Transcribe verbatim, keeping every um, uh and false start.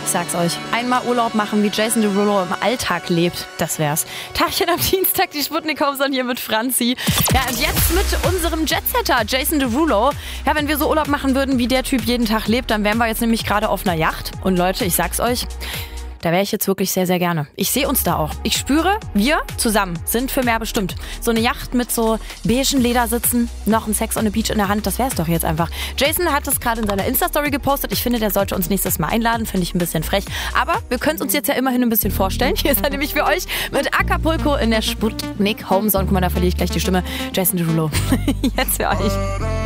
Ich sag's euch. Einmal Urlaub machen, wie Jason Derulo im Alltag lebt. Das wär's. Tagchen am Dienstag, die Sputnik Homeson hier mit Franzi. Ja, und jetzt mit unserem Jetsetter, Jason Derulo. Ja, wenn wir so Urlaub machen würden, wie der Typ jeden Tag lebt, dann wären wir jetzt nämlich gerade auf einer Yacht. Und Leute, ich sag's euch, da wäre ich jetzt wirklich sehr, sehr gerne. Ich sehe uns da auch. Ich spüre, wir zusammen sind für mehr bestimmt. So eine Yacht mit so beigen Ledersitzen, noch ein Sex on the Beach in der Hand, das wär's doch jetzt einfach. Jason hat es gerade in seiner Insta-Story gepostet. Ich finde, der sollte uns nächstes Mal einladen. Finde ich ein bisschen frech. Aber wir können es uns jetzt ja immerhin ein bisschen vorstellen. Hier ist er nämlich für euch mit Acapulco in der Sputnik Homeson. Guck mal, da verliere ich gleich die Stimme. Jason Derulo. Jetzt für euch.